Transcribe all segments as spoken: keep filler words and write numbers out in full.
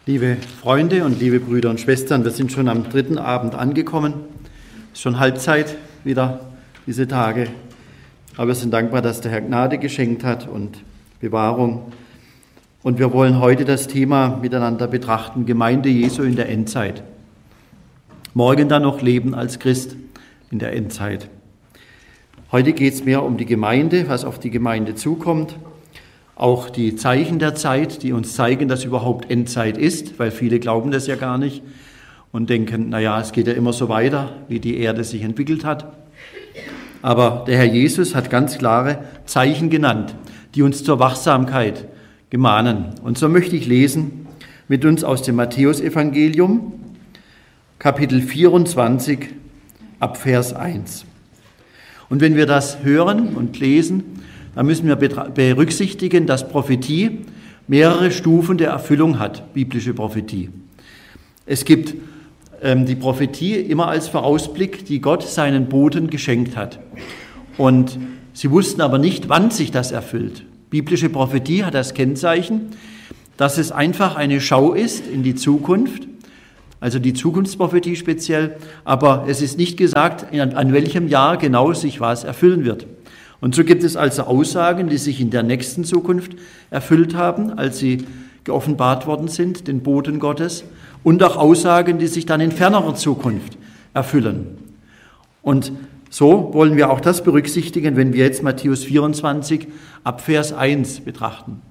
Liebe Freunde und liebe Brüder und Schwestern, wir sind schon am dritten Abend angekommen. Es ist schon Halbzeit wieder, diese Tage. Aber wir sind dankbar, dass der Herr Gnade geschenkt hat und Bewahrung. Und wir wollen heute das Thema miteinander betrachten, Gemeinde Jesu in der Endzeit. Morgen dann noch Leben als Christ in der Endzeit. Heute geht es mehr um die Gemeinde, was auf die Gemeinde zukommt. Auch die Zeichen der Zeit, die uns zeigen, dass überhaupt Endzeit ist, weil viele glauben das ja gar nicht und denken, naja, es geht ja immer so weiter, wie die Erde sich entwickelt hat. Aber der Herr Jesus hat ganz klare Zeichen genannt, die uns zur Wachsamkeit gemahnen. Und so möchte ich lesen mit uns aus dem Matthäusevangelium, Kapitel vierundzwanzig, ab Vers eins. Und wenn wir das hören und lesen, dann müssen wir berücksichtigen, dass Prophetie mehrere Stufen der Erfüllung hat, biblische Prophetie. Es gibt ähm, die Prophetie immer als Vorausblick, die Gott seinen Boten geschenkt hat. Und sie wussten aber nicht, wann sich das erfüllt. Biblische Prophetie hat das Kennzeichen, dass es einfach eine Schau ist in die Zukunft, also die Zukunftsprophetie speziell, aber es ist nicht gesagt, an, an welchem Jahr genau sich was erfüllen wird. Und so gibt es also Aussagen, die sich in der nächsten Zukunft erfüllt haben, als sie geoffenbart worden sind, den Boten Gottes, und auch Aussagen, die sich dann in fernerer Zukunft erfüllen. Und so wollen wir auch das berücksichtigen, wenn wir jetzt Matthäus vierundzwanzig ab Vers eins betrachten.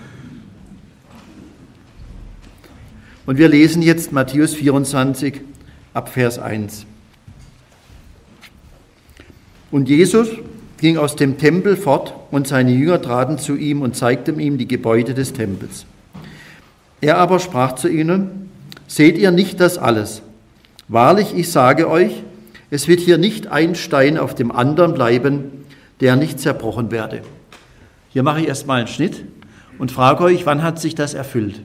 Und wir lesen jetzt Matthäus vierundzwanzig ab Vers eins. Und Jesus ging aus dem Tempel fort, und seine Jünger traten zu ihm und zeigten ihm die Gebäude des Tempels. Er aber sprach zu ihnen: Seht ihr nicht das alles? Wahrlich, ich sage euch, es wird hier nicht ein Stein auf dem anderen bleiben, der nicht zerbrochen werde. Hier mache ich erstmal einen Schnitt und frage euch, wann hat sich das erfüllt?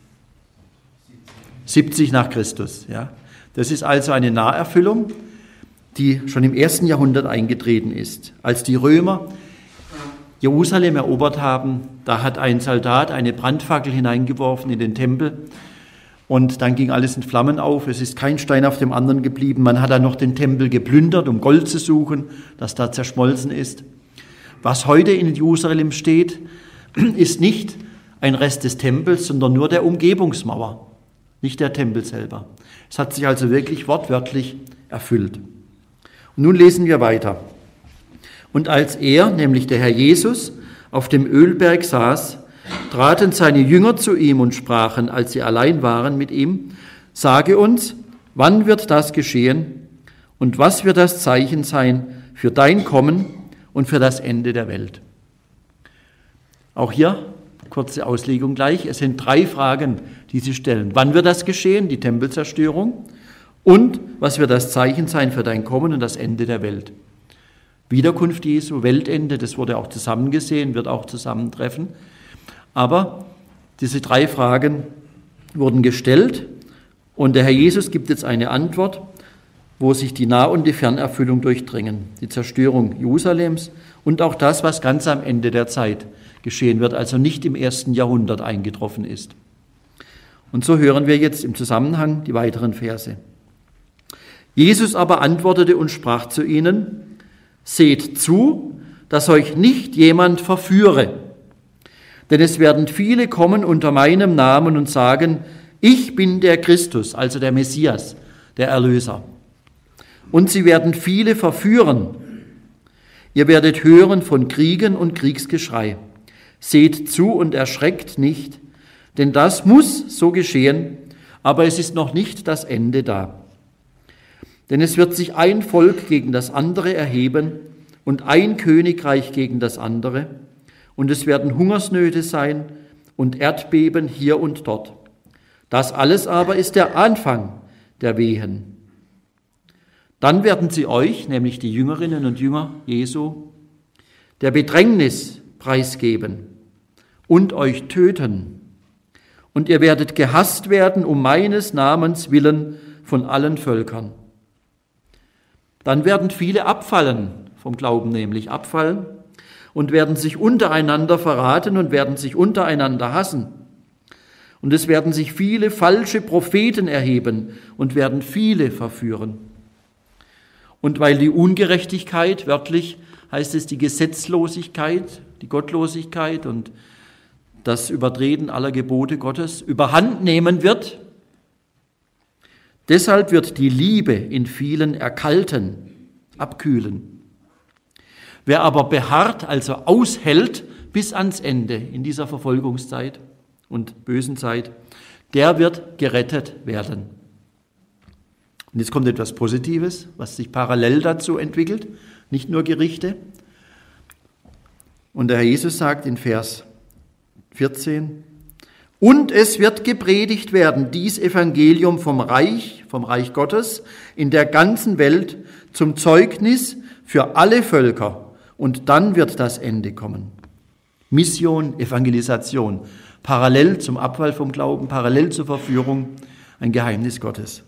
siebzig nach Christus. Ja. Das ist also eine Naherfüllung, die schon im ersten Jahrhundert eingetreten ist. Als die Römer Jerusalem erobert haben, da hat ein Soldat eine Brandfackel hineingeworfen in den Tempel und dann ging alles in Flammen auf. Es ist kein Stein auf dem anderen geblieben. Man hat dann noch den Tempel geplündert, um Gold zu suchen, das da zerschmolzen ist. Was heute in Jerusalem steht, ist nicht ein Rest des Tempels, sondern nur der Umgebungsmauer, nicht der Tempel selber. Es hat sich also wirklich wortwörtlich erfüllt. Und nun lesen wir weiter. Und als er, nämlich der Herr Jesus, auf dem Ölberg saß, traten seine Jünger zu ihm und sprachen, als sie allein waren mit ihm: Sage uns, wann wird das geschehen und was wird das Zeichen sein für dein Kommen und für das Ende der Welt? Auch hier kurze Auslegung gleich. Es sind drei Fragen, die sie stellen. Wann wird das geschehen, die Tempelzerstörung? Und was wird das Zeichen sein für dein Kommen und das Ende der Welt? Wiederkunft Jesu, Weltende, das wurde auch zusammengesehen, wird auch zusammentreffen. Aber diese drei Fragen wurden gestellt und der Herr Jesus gibt jetzt eine Antwort, wo sich die Nah- und die Fernerfüllung durchdringen. Die Zerstörung Jerusalems und auch das, was ganz am Ende der Zeit geschehen wird, also nicht im ersten Jahrhundert eingetroffen ist. Und so hören wir jetzt im Zusammenhang die weiteren Verse. Jesus aber antwortete und sprach zu ihnen: Seht zu, dass euch nicht jemand verführe. Denn es werden viele kommen unter meinem Namen und sagen: Ich bin der Christus, also der Messias, der Erlöser. Und sie werden viele verführen. Ihr werdet hören von Kriegen und Kriegsgeschrei. Seht zu und erschreckt nicht, denn das muss so geschehen, aber es ist noch nicht das Ende da. Denn es wird sich ein Volk gegen das andere erheben und ein Königreich gegen das andere, und es werden Hungersnöte sein und Erdbeben hier und dort. Das alles aber ist der Anfang der Wehen. Dann werden sie euch, nämlich die Jüngerinnen und Jünger Jesu, der Bedrängnis preisgeben und euch töten. Und ihr werdet gehasst werden um meines Namens willen von allen Völkern. Dann werden viele abfallen, vom Glauben nämlich abfallen, und werden sich untereinander verraten und werden sich untereinander hassen. Und es werden sich viele falsche Propheten erheben und werden viele verführen. Und weil die Ungerechtigkeit, wörtlich heißt es die Gesetzlosigkeit, die Gottlosigkeit und das Übertreten aller Gebote Gottes überhand nehmen wird, deshalb wird die Liebe in vielen erkalten, abkühlen. Wer aber beharrt, also aushält bis ans Ende in dieser Verfolgungszeit und bösen Zeit, der wird gerettet werden. Und jetzt kommt etwas Positives, was sich parallel dazu entwickelt, nicht nur Gerichte. Und der Herr Jesus sagt in Vers vierzehn, und es wird gepredigt werden, dies Evangelium vom Reich, vom Reich Gottes in der ganzen Welt zum Zeugnis für alle Völker. Und dann wird das Ende kommen. Mission, Evangelisation, parallel zum Abfall vom Glauben, parallel zur Verführung, ein Geheimnis Gottes.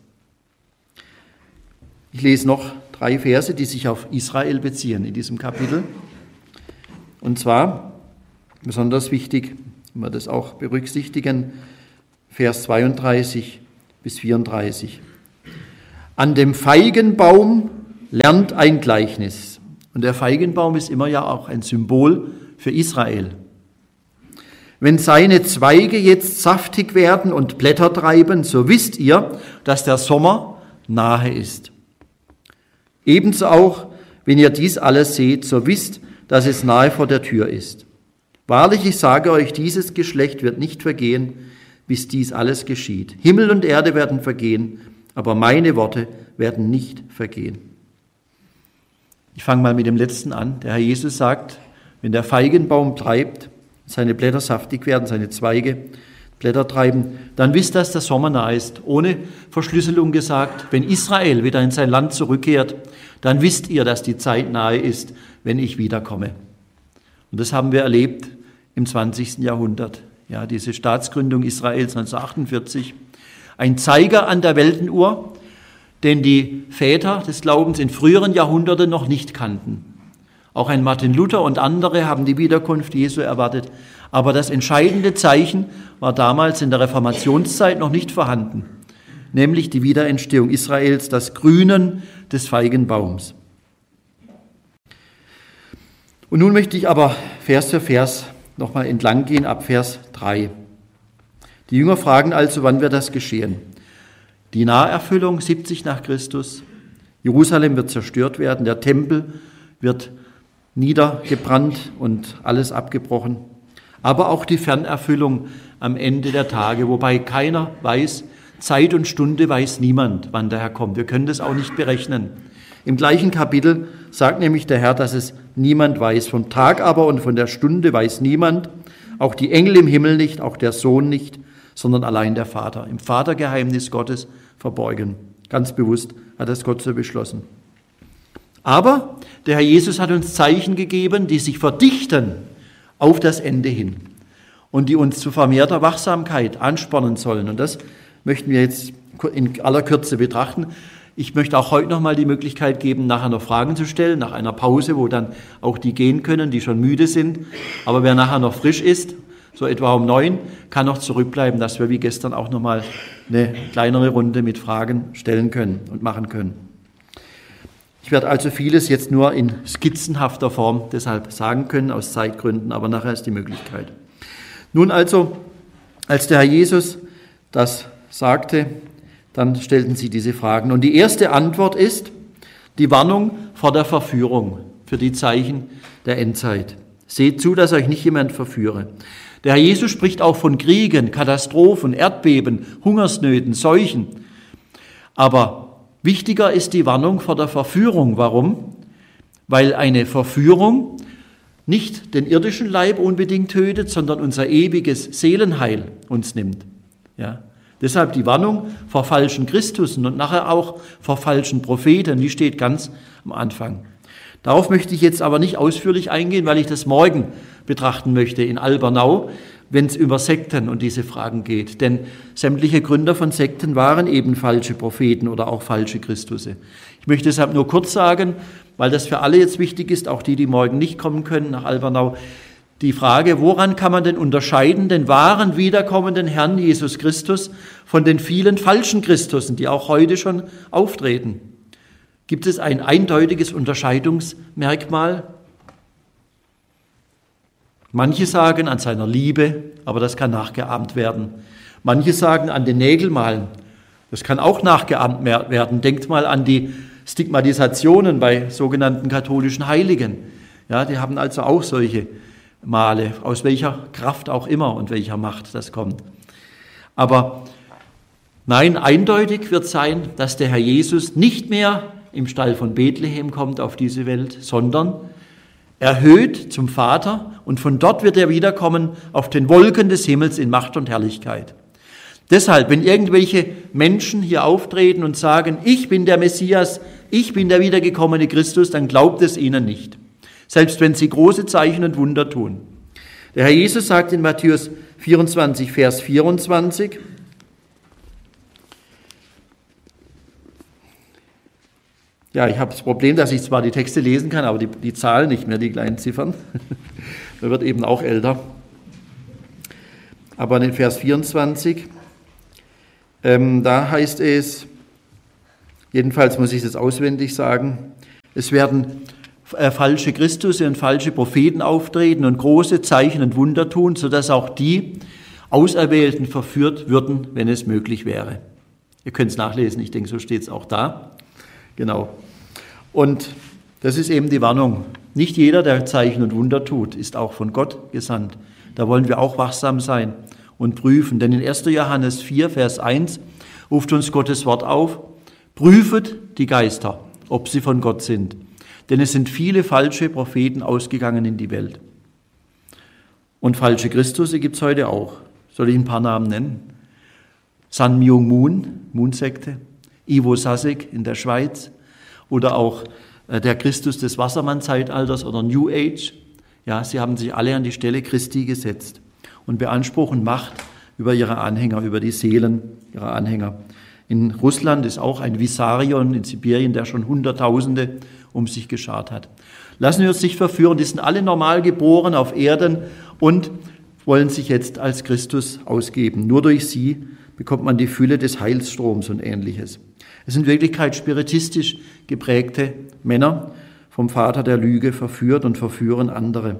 Ich lese noch drei Verse, die sich auf Israel beziehen in diesem Kapitel. Und zwar, besonders wichtig, wenn wir das auch berücksichtigen, Vers zweiunddreißig bis vierunddreißig. An dem Feigenbaum lernt ein Gleichnis. Und der Feigenbaum ist immer ja auch ein Symbol für Israel. Wenn seine Zweige jetzt saftig werden und Blätter treiben, so wisst ihr, dass der Sommer nahe ist. Ebenso auch, wenn ihr dies alles seht, so wisst, dass es nahe vor der Tür ist. Wahrlich, ich sage euch, dieses Geschlecht wird nicht vergehen, bis dies alles geschieht. Himmel und Erde werden vergehen, aber meine Worte werden nicht vergehen. Ich fange mal mit dem letzten an. Der Herr Jesus sagt, wenn der Feigenbaum treibt, seine Blätter saftig werden, seine Zweige Blätter treiben, dann wisst, dass der Sommer nahe ist. Ohne Verschlüsselung gesagt, wenn Israel wieder in sein Land zurückkehrt, dann wisst ihr, dass die Zeit nahe ist, wenn ich wiederkomme. Und das haben wir erlebt im zwanzigsten Jahrhundert. Ja, diese Staatsgründung Israels neunzehnhundertachtundvierzig. Ein Zeiger an der Weltenuhr, den die Väter des Glaubens in früheren Jahrhunderten noch nicht kannten. Auch ein Martin Luther und andere haben die Wiederkunft Jesu erwartet. Aber das entscheidende Zeichen war damals in der Reformationszeit noch nicht vorhanden, nämlich die Wiederentstehung Israels, das Grünen des Feigenbaums. Und nun möchte ich aber Vers für Vers nochmal entlang gehen, ab Vers drei. Die Jünger fragen also, wann wird das geschehen? Die Naherfüllung siebzig nach Christus. Jerusalem wird zerstört werden, der Tempel wird niedergebrannt und alles abgebrochen. Aber auch die Fernerfüllung am Ende der Tage, wobei keiner weiß, Zeit und Stunde weiß niemand, wann der Herr kommt. Wir können das auch nicht berechnen. Im gleichen Kapitel sagt nämlich der Herr, dass es niemand weiß. Vom Tag aber und von der Stunde weiß niemand, auch die Engel im Himmel nicht, auch der Sohn nicht, sondern allein der Vater. Im Vatergeheimnis Gottes verborgen. Ganz bewusst hat das Gott so beschlossen. Aber der Herr Jesus hat uns Zeichen gegeben, die sich verdichten auf das Ende hin und die uns zu vermehrter Wachsamkeit anspornen sollen. Und das möchten wir jetzt in aller Kürze betrachten. Ich möchte auch heute noch mal die Möglichkeit geben, nachher noch Fragen zu stellen, nach einer Pause, wo dann auch die gehen können, die schon müde sind. Aber wer nachher noch frisch ist, so etwa um neun, kann noch zurückbleiben, dass wir wie gestern auch noch mal eine kleinere Runde mit Fragen stellen können und machen können. Ich werde also vieles jetzt nur in skizzenhafter Form deshalb sagen können, aus Zeitgründen, aber nachher ist die Möglichkeit. Nun also, als der Herr Jesus das sagte, dann stellten sie diese Fragen. Und die erste Antwort ist die Warnung vor der Verführung für die Zeichen der Endzeit. Seht zu, dass euch nicht jemand verführe. Der Herr Jesus spricht auch von Kriegen, Katastrophen, Erdbeben, Hungersnöten, Seuchen. Aber wichtiger ist die Warnung vor der Verführung. Warum? Weil eine Verführung nicht den irdischen Leib unbedingt tötet, sondern unser ewiges Seelenheil uns nimmt. Ja. Deshalb die Warnung vor falschen Christusen und nachher auch vor falschen Propheten, die steht ganz am Anfang. Darauf möchte ich jetzt aber nicht ausführlich eingehen, weil ich das morgen betrachten möchte in Albernau, wenn es über Sekten und diese Fragen geht. Denn sämtliche Gründer von Sekten waren eben falsche Propheten oder auch falsche Christusse. Ich möchte deshalb nur kurz sagen, weil das für alle jetzt wichtig ist, auch die, die morgen nicht kommen können nach Albernau. die Frage, woran kann man denn unterscheiden den wahren wiederkommenden Herrn Jesus Christus von den vielen falschen Christussen, die auch heute schon auftreten? Gibt es ein eindeutiges Unterscheidungsmerkmal? Manche sagen an seiner Liebe, aber das kann nachgeahmt werden. Manche sagen an den Nägelmalen, das kann auch nachgeahmt werden. Denkt mal an die Stigmatisationen bei sogenannten katholischen Heiligen. Ja, die haben also auch solche Male, aus welcher Kraft auch immer und welcher Macht das kommt. Aber nein, eindeutig wird sein, dass der Herr Jesus nicht mehr im Stall von Bethlehem kommt auf diese Welt, sondern erhöht zum Vater und von dort wird er wiederkommen auf den Wolken des Himmels in Macht und Herrlichkeit. Deshalb, wenn irgendwelche Menschen hier auftreten und sagen, ich bin der Messias, ich bin der wiedergekommene Christus, dann glaubt es ihnen nicht. Selbst wenn sie große Zeichen und Wunder tun. Der Herr Jesus sagt in Matthäus vierundzwanzig, Vers vierundzwanzig, ja, ich habe das Problem, dass ich zwar die Texte lesen kann, aber die, die Zahlen nicht mehr, die kleinen Ziffern. Man wird eben auch älter. Aber in Vers vierundzwanzig, ähm, da heißt es, jedenfalls muss ich das auswendig sagen, es werden äh, falsche Christusse und falsche Propheten auftreten und große Zeichen und Wunder tun, sodass auch die Auserwählten verführt würden, wenn es möglich wäre. Ihr könnt es nachlesen, ich denke, so steht es auch da. Genau. Und das ist eben die Warnung. Nicht jeder, der Zeichen und Wunder tut, ist auch von Gott gesandt. Da wollen wir auch wachsam sein und prüfen. Denn in erster Johannes vier, Vers eins ruft uns Gottes Wort auf, prüfet die Geister, ob sie von Gott sind. Denn es sind viele falsche Propheten ausgegangen in die Welt. Und falsche Christusse gibt es heute auch. Soll ich ein paar Namen nennen? Sun Myung Moon, Moon-Sekte, Ivo Sasek in der Schweiz oder auch der Christus des Wassermann-Zeitalters oder New Age. Ja, sie haben sich alle an die Stelle Christi gesetzt und beanspruchen Macht über ihre Anhänger, über die Seelen ihrer Anhänger. In Russland ist auch ein Vissarion in Sibirien, der schon Hunderttausende um sich geschart hat. Lassen wir uns nicht verführen, die sind alle normal geboren auf Erden und wollen sich jetzt als Christus ausgeben. Nur durch sie bekommt man die Fülle des Heilsstroms und Ähnliches. Es sind in Wirklichkeit spiritistisch geprägte Männer, vom Vater der Lüge verführt und verführen andere.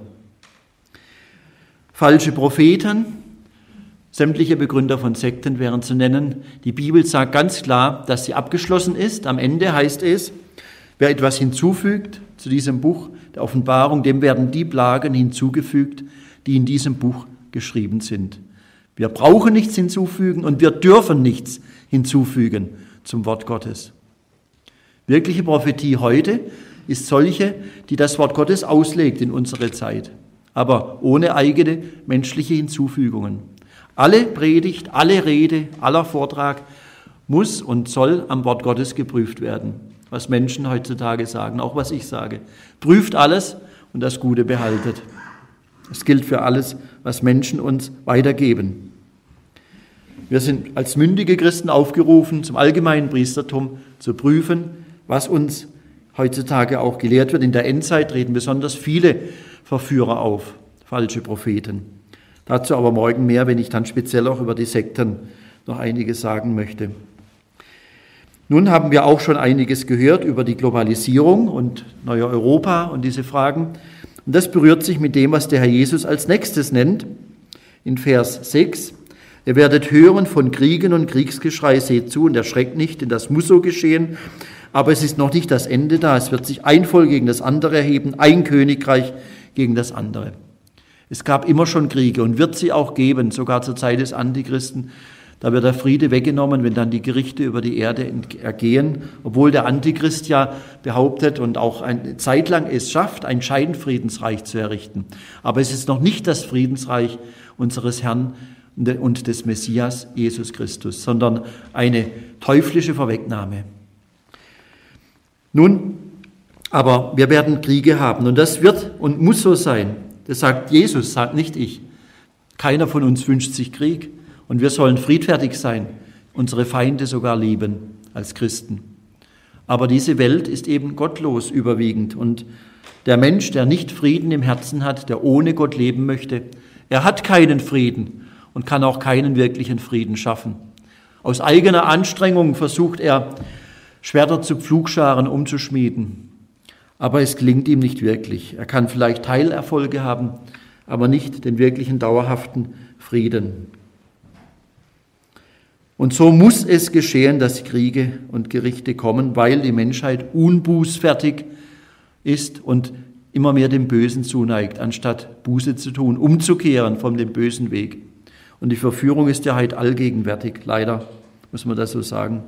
Falsche Propheten, sämtliche Begründer von Sekten wären zu nennen. Die Bibel sagt ganz klar, dass sie abgeschlossen ist. Am Ende heißt es, wer etwas hinzufügt zu diesem Buch der Offenbarung, dem werden die Plagen hinzugefügt, die in diesem Buch geschrieben sind. Wir brauchen nichts hinzufügen und wir dürfen nichts hinzufügen zum Wort Gottes. Wirkliche Prophetie heute ist solche, die das Wort Gottes auslegt in unsere Zeit, aber ohne eigene menschliche Hinzufügungen. Alle Predigt, alle Rede, aller Vortrag muss und soll am Wort Gottes geprüft werden, was Menschen heutzutage sagen, auch was ich sage. Prüft alles und das Gute behaltet. Das gilt für alles, was Menschen uns weitergeben. Wir sind als mündige Christen aufgerufen, zum allgemeinen Priestertum zu prüfen, was uns heutzutage auch gelehrt wird. In der Endzeit treten besonders viele Verführer auf, falsche Propheten. Dazu aber morgen mehr, wenn ich dann speziell auch über die Sekten noch einiges sagen möchte. Nun haben wir auch schon einiges gehört über die Globalisierung und neue Europa und diese Fragen. Und das berührt sich mit dem, was der Herr Jesus als nächstes nennt, in Vers sechs. Ihr werdet hören von Kriegen und Kriegsgeschrei, seht zu und erschreckt nicht, denn das muss so geschehen. Aber es ist noch nicht das Ende da. Es wird sich ein Volk gegen das andere erheben, ein Königreich gegen das andere. Es gab immer schon Kriege und wird sie auch geben, sogar zur Zeit des Antichristen. Da wird der Friede weggenommen, wenn dann die Gerichte über die Erde ergehen, obwohl der Antichrist ja behauptet und auch eine Zeit lang es schafft, ein Scheinfriedensreich zu errichten. Aber es ist noch nicht das Friedensreich unseres Herrn und des Messias Jesus Christus, sondern eine teuflische Vorwegnahme. Nun, aber wir werden Kriege haben und das wird und muss so sein. Das sagt Jesus, sagt nicht ich. Keiner von uns wünscht sich Krieg und wir sollen friedfertig sein, unsere Feinde sogar lieben als Christen. Aber diese Welt ist eben gottlos überwiegend und Der Mensch, der nicht Frieden im Herzen hat, der ohne Gott leben möchte, er hat keinen Frieden und kann auch keinen wirklichen Frieden schaffen. Aus eigener Anstrengung versucht er, Schwerter zu Pflugscharen umzuschmieden. Aber es gelingt ihm nicht wirklich. Er kann vielleicht Teilerfolge haben, aber nicht den wirklichen dauerhaften Frieden. Und so muss es geschehen, dass Kriege und Gerichte kommen, weil die Menschheit unbußfertig ist und immer mehr dem Bösen zuneigt, anstatt Buße zu tun, umzukehren von dem bösen Weg. Und die Verführung ist ja heute allgegenwärtig, leider muss man das so sagen.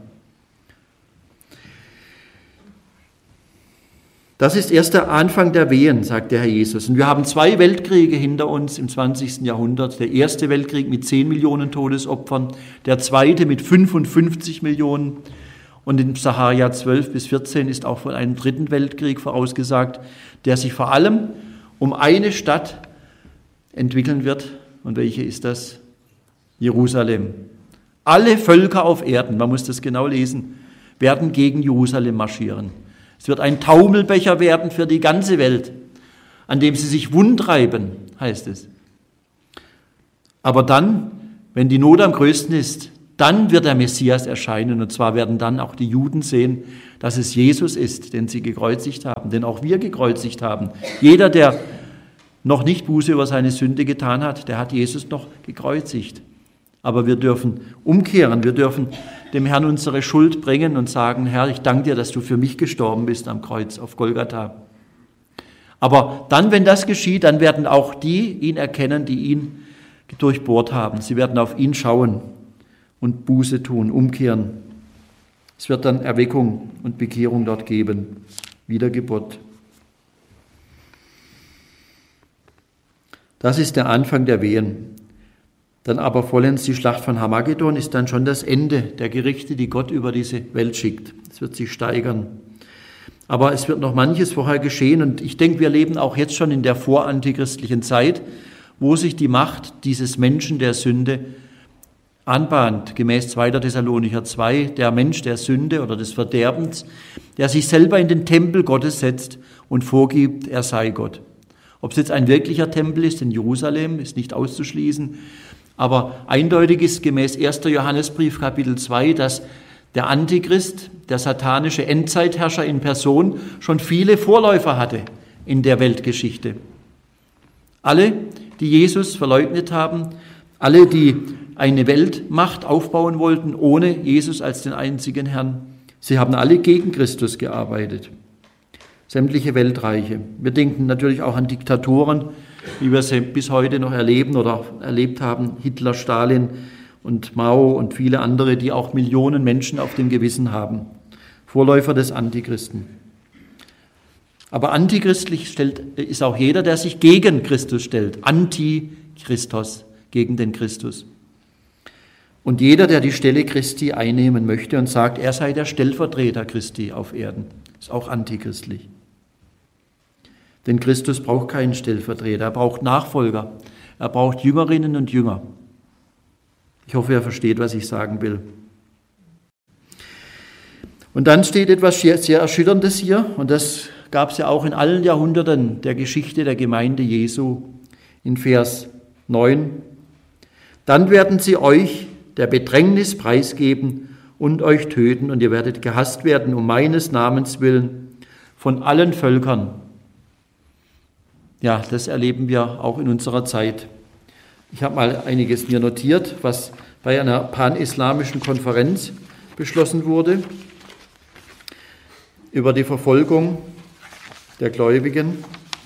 Das ist erst der Anfang der Wehen, sagt der Herr Jesus. Und wir haben zwei Weltkriege hinter uns im zwanzigsten Jahrhundert. Der erste Weltkrieg mit zehn Millionen Todesopfern, der zweite mit fünfundfünfzig Millionen. Und in Sacharja zwölf bis vierzehn ist auch von einem dritten Weltkrieg vorausgesagt, der sich vor allem um eine Stadt entwickeln wird. Und welche ist das? Jerusalem. Alle Völker auf Erden, man muss das genau lesen, werden gegen Jerusalem marschieren. Es wird ein Taumelbecher werden für die ganze Welt, an dem sie sich wundreiben, heißt es. Aber dann, wenn die Not am größten ist, dann wird der Messias erscheinen. Und zwar werden dann auch die Juden sehen, dass es Jesus ist, den sie gekreuzigt haben, den auch wir gekreuzigt haben. Jeder, der noch nicht Buße über seine Sünde getan hat, der hat Jesus noch gekreuzigt. Aber wir dürfen umkehren, wir dürfen dem Herrn unsere Schuld bringen und sagen, Herr, ich danke dir, dass du für mich gestorben bist am Kreuz auf Golgatha. Aber dann, wenn das geschieht, dann werden auch die ihn erkennen, die ihn durchbohrt haben. Sie werden auf ihn schauen und Buße tun, umkehren. Es wird dann Erweckung und Bekehrung dort geben, Wiedergeburt. Das ist der Anfang der Wehen. Dann aber vollends die Schlacht von Harmagedon ist dann schon das Ende der Gerichte, die Gott über diese Welt schickt. Es wird sich steigern. Aber es wird noch manches vorher geschehen und ich denke, wir leben auch jetzt schon in der vorantichristlichen Zeit, wo sich die Macht dieses Menschen der Sünde anbahnt, gemäß zweiter Thessalonicher zwei, der Mensch der Sünde oder des Verderbens, der sich selber in den Tempel Gottes setzt und vorgibt, er sei Gott. Ob es jetzt ein wirklicher Tempel ist in Jerusalem, ist nicht auszuschließen, aber eindeutig ist gemäß erster Johannesbrief Kapitel zwei, dass der Antichrist, der satanische Endzeitherrscher in Person, schon viele Vorläufer hatte in der Weltgeschichte. Alle, die Jesus verleugnet haben, alle, die eine Weltmacht aufbauen wollten, ohne Jesus als den einzigen Herrn, sie haben alle gegen Christus gearbeitet. Sämtliche Weltreiche. Wir denken natürlich auch an Diktatoren, wie wir sie bis heute noch erleben oder erlebt haben, Hitler, Stalin und Mao und viele andere, die auch Millionen Menschen auf dem Gewissen haben. Vorläufer des Antichristen. Aber antichristlich stellt, ist auch jeder, der sich gegen Christus stellt. Antichristos, gegen den Christus. Und jeder, der die Stelle Christi einnehmen möchte und sagt, er sei der Stellvertreter Christi auf Erden, ist auch antichristlich. Denn Christus braucht keinen Stellvertreter, er braucht Nachfolger, er braucht Jüngerinnen und Jünger. Ich hoffe, ihr versteht, was ich sagen will. Und dann steht etwas sehr Erschütterndes hier, und das gab es ja auch in allen Jahrhunderten der Geschichte der Gemeinde Jesu, in Vers neun. Dann werden sie euch der Bedrängnis preisgeben und euch töten, und ihr werdet gehasst werden um meines Namens willen von allen Völkern. Ja, das erleben wir auch in unserer Zeit. Ich habe mal einiges mir notiert, was bei einer pan-islamischen Konferenz beschlossen wurde über die Verfolgung der Gläubigen.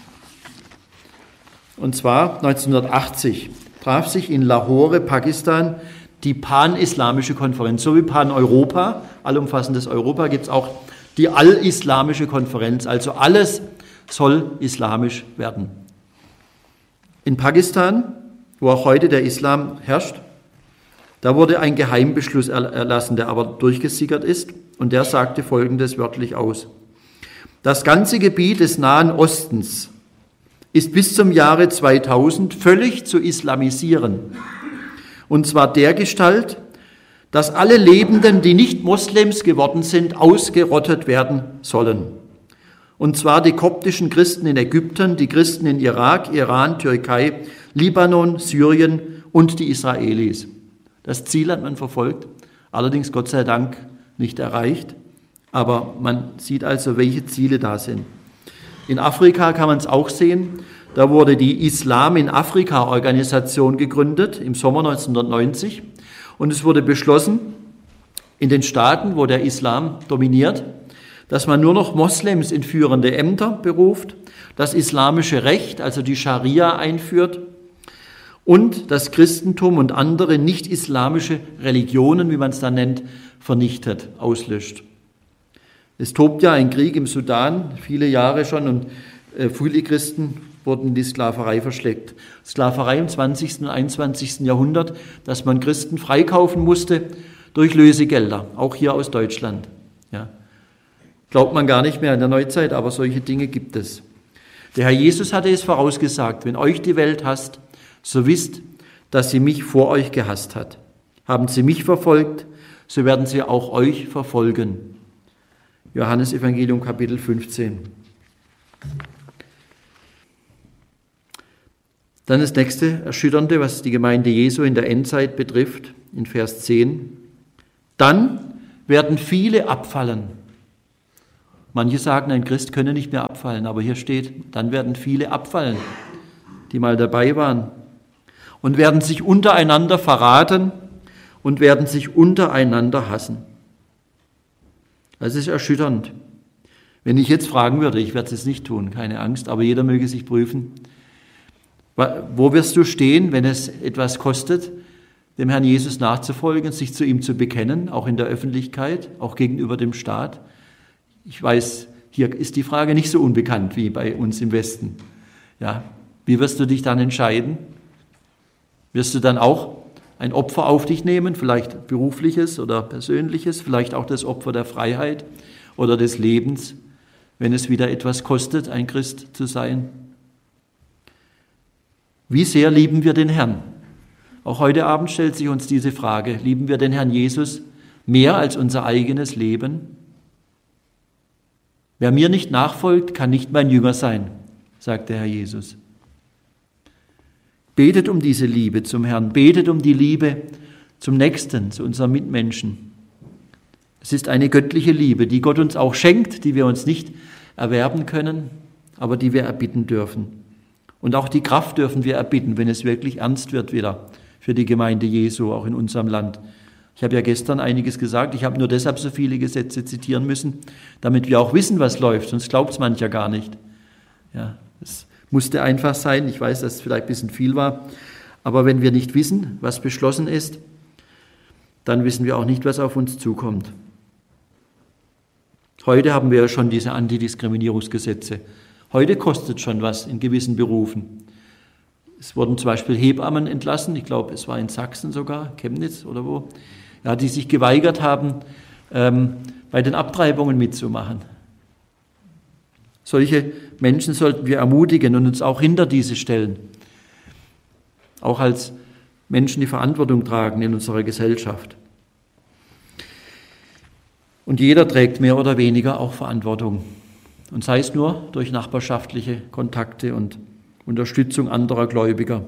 Und zwar neunzehnhundertachtzig traf sich in Lahore, Pakistan, die pan-islamische Konferenz. So wie Pan-Europa, allumfassendes Europa, gibt es auch die all-islamische Konferenz. Also alles soll islamisch werden. In Pakistan, wo auch heute der Islam herrscht, da wurde ein Geheimbeschluss erlassen, der aber durchgesickert ist, und der sagte Folgendes wörtlich aus. Das ganze Gebiet des Nahen Ostens ist bis zum Jahre zweitausend völlig zu islamisieren. Und zwar dergestalt, dass alle Lebenden, die nicht Moslems geworden sind, ausgerottet werden sollen. Und zwar die koptischen Christen in Ägypten, die Christen in Irak, Iran, Türkei, Libanon, Syrien und die Israelis. Das Ziel hat man verfolgt, allerdings Gott sei Dank nicht erreicht. Aber man sieht also, welche Ziele da sind. In Afrika kann man es auch sehen. Da wurde die Islam in Afrika-Organisation gegründet im Sommer neunzehnhundertneunzig. Und es wurde beschlossen, in den Staaten, wo der Islam dominiert, dass man nur noch Moslems in führende Ämter beruft, das islamische Recht, also die Scharia, einführt und das Christentum und andere nicht-islamische Religionen, wie man es dann nennt, vernichtet, auslöscht. Es tobt ja ein Krieg im Sudan, viele Jahre schon, und äh, viele Christen wurden in die Sklaverei verschleppt. Sklaverei im zwanzigsten und einundzwanzigsten Jahrhundert, dass man Christen freikaufen musste durch Lösegelder, auch hier aus Deutschland. Ja. Glaubt man gar nicht mehr in der Neuzeit, aber solche Dinge gibt es. Der Herr Jesus hatte es vorausgesagt: Wenn euch die Welt hasst, so wisst, dass sie mich vor euch gehasst hat. Haben sie mich verfolgt, so werden sie auch euch verfolgen. Johannes Evangelium Kapitel fünfzehn. Dann das nächste Erschütternde, was die Gemeinde Jesu in der Endzeit betrifft, in Vers zehn. Dann werden viele abfallen. Manche sagen, ein Christ könne nicht mehr abfallen, aber hier steht, dann werden viele abfallen, die mal dabei waren, und werden sich untereinander verraten und werden sich untereinander hassen. Das ist erschütternd. Wenn ich jetzt fragen würde, ich werde es nicht tun, keine Angst, aber jeder möge sich prüfen, wo wirst du stehen, wenn es etwas kostet, dem Herrn Jesus nachzufolgen, sich zu ihm zu bekennen, auch in der Öffentlichkeit, auch gegenüber dem Staat? Ich weiß, hier ist die Frage nicht so unbekannt wie bei uns im Westen. Ja, wie wirst du dich dann entscheiden? Wirst du dann auch ein Opfer auf dich nehmen, vielleicht berufliches oder persönliches, vielleicht auch das Opfer der Freiheit oder des Lebens, wenn es wieder etwas kostet, ein Christ zu sein? Wie sehr lieben wir den Herrn? Auch heute Abend stellt sich uns diese Frage: Lieben wir den Herrn Jesus mehr als unser eigenes Leben? Wer mir nicht nachfolgt, kann nicht mein Jünger sein, sagt der Herr Jesus. Betet um diese Liebe zum Herrn, betet um die Liebe zum Nächsten, zu unseren Mitmenschen. Es ist eine göttliche Liebe, die Gott uns auch schenkt, die wir uns nicht erwerben können, aber die wir erbitten dürfen. Und auch die Kraft dürfen wir erbitten, wenn es wirklich ernst wird wieder für die Gemeinde Jesu, auch in unserem Land. Ich habe ja gestern einiges gesagt, ich habe nur deshalb so viele Gesetze zitieren müssen, damit wir auch wissen, was läuft, sonst glaubt es mancher gar nicht. Ja, es musste einfach sein, ich weiß, dass es vielleicht ein bisschen viel war, aber wenn wir nicht wissen, was beschlossen ist, dann wissen wir auch nicht, was auf uns zukommt. Heute haben wir ja schon diese Antidiskriminierungsgesetze. Heute kostet schon was in gewissen Berufen. Es wurden zum Beispiel Hebammen entlassen, ich glaube, es war in Sachsen sogar, Chemnitz oder wo, ja, die sich geweigert haben, ähm, bei den Abtreibungen mitzumachen. Solche Menschen sollten wir ermutigen und uns auch hinter diese stellen, auch als Menschen, die Verantwortung tragen in unserer Gesellschaft. Und jeder trägt mehr oder weniger auch Verantwortung. Und sei es nur durch nachbarschaftliche Kontakte und Unterstützung anderer Gläubiger.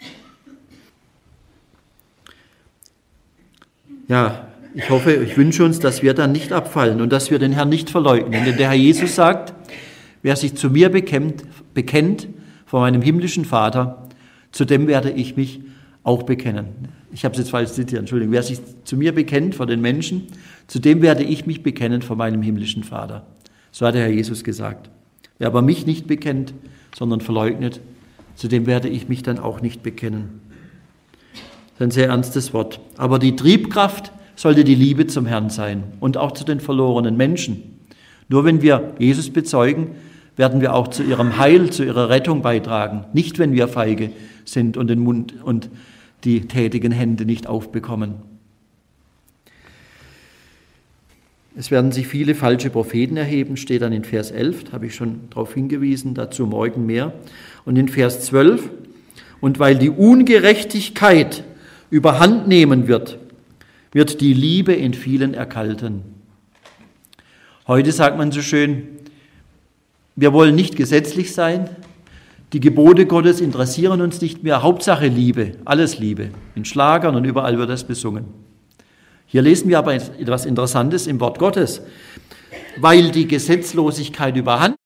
Ja, ich hoffe, ich wünsche uns, dass wir dann nicht abfallen und dass wir den Herrn nicht verleugnen. Denn der Herr Jesus sagt, wer sich zu mir bekennt, bekennt vor meinem himmlischen Vater, zu dem werde ich mich auch bekennen. Ich habe es jetzt falsch zitiert, Entschuldigung. Wer sich zu mir bekennt vor den Menschen, zu dem werde ich mich bekennen vor meinem himmlischen Vater. So hat der Herr Jesus gesagt. Wer aber mich nicht bekennt, sondern verleugnet, zu dem werde ich mich dann auch nicht bekennen. Das ist ein sehr ernstes Wort. Aber die Triebkraft sollte die Liebe zum Herrn sein und auch zu den verlorenen Menschen. Nur wenn wir Jesus bezeugen, werden wir auch zu ihrem Heil, zu ihrer Rettung beitragen. Nicht, wenn wir feige sind und den Mund und die tätigen Hände nicht aufbekommen. Es werden sich viele falsche Propheten erheben, steht dann in Vers elf, da habe ich schon darauf hingewiesen, dazu morgen mehr. Und in Vers zwölf, und weil die Ungerechtigkeit überhand nehmen wird, wird die Liebe in vielen erkalten. Heute sagt man so schön, wir wollen nicht gesetzlich sein, die Gebote Gottes interessieren uns nicht mehr, Hauptsache Liebe, alles Liebe. In Schlagern und überall wird das besungen. Hier lesen wir aber etwas Interessantes im Wort Gottes. Weil die Gesetzlosigkeit überhand